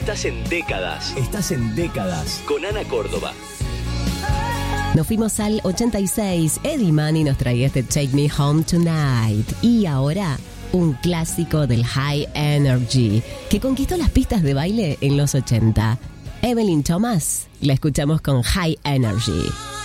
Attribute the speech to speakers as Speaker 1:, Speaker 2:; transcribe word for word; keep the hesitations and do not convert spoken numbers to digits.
Speaker 1: Estás en décadas.
Speaker 2: Estás en décadas.
Speaker 1: Con Ana Córdoba.
Speaker 3: Nos fuimos al ochenta y seis. Eddie Money nos traía este Take Me Home Tonight. Y ahora, un clásico del High Energy, que conquistó las pistas de baile en los ochenta. Evelyn Thomas, la escuchamos con High Energy.